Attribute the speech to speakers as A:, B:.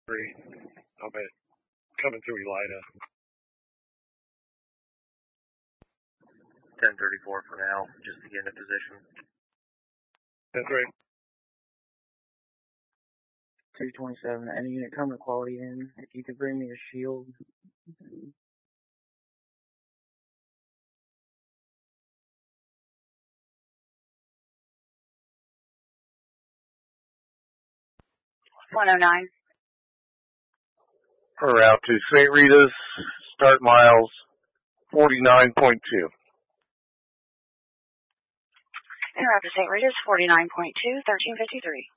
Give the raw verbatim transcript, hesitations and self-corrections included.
A: three. I'm at, coming through Elida.
B: ten thirty-four for now, just to get in a position.
A: ten three.
C: two twenty-seven, any unit coming quality in. If you could bring me a shield.
D: one oh nine.
E: Per route to Saint Rita's, start miles forty-nine point two.
D: En route to Saint Rita's, forty-nine point two, thirteen fifty-three.